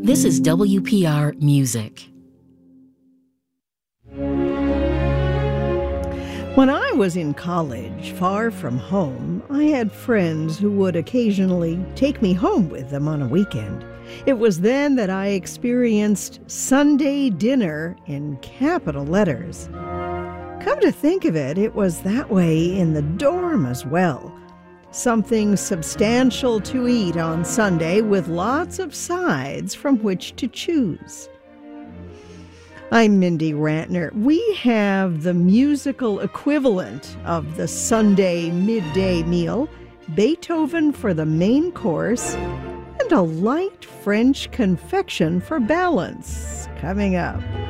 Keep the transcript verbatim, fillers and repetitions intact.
This is W P R Music. When I was in college, far from home, I had friends who would occasionally take me home with them on a weekend. It was then that I experienced Sunday dinner in capital letters. Come to think of it, it was that way in the dorm as well. Something substantial to eat on Sunday with lots of sides from which to choose. I'm Mindy Rantner. We have the musical equivalent of the Sunday midday meal, Beethoven for the main course, and a light French confection for balance coming up.